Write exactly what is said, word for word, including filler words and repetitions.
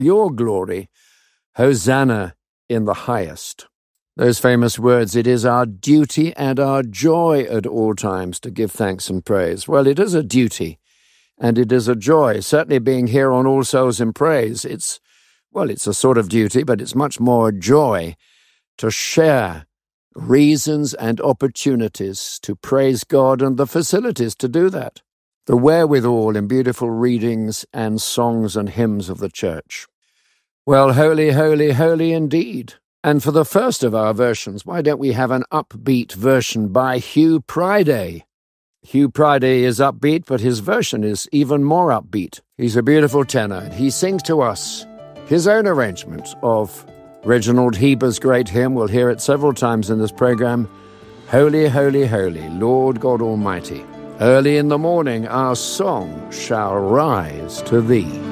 your glory. Hosanna in the highest. Those famous words, it is our duty and our joy at all times to give thanks and praise. Well, it is a duty, and it is a joy. Certainly being here on All Souls in Praise, it's, well, it's a sort of duty, but it's much more a joy to share reasons and opportunities to praise God and the facilities to do that. The wherewithal in beautiful readings and songs and hymns of the church. Well, holy, holy, holy indeed. And for the first of our versions, why don't we have an upbeat version by Hugh Priday? Hugh Priday is upbeat, but his version is even more upbeat. He's a beautiful tenor. He sings to us his own arrangement of Reginald Heber's great hymn. We'll hear it several times in this program. Holy, holy, holy, Lord God Almighty. Early in the morning our song shall rise to thee.